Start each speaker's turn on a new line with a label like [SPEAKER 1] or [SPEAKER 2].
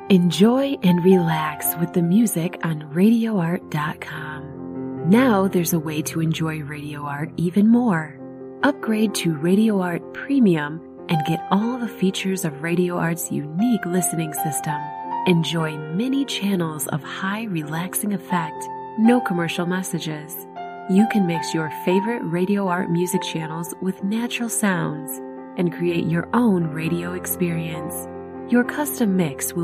[SPEAKER 1] Enjoy and relax with the music on RadioArt.com. Now there's a way to enjoy Radio Art even more. Upgrade to Radio Art Premium and get all the features of Radio Art's unique listening system. Enjoy many channels of high relaxing effect, no commercial messages. You can mix your favorite Radio Art music channels with natural sounds and create your own radio experience. Your custom mix will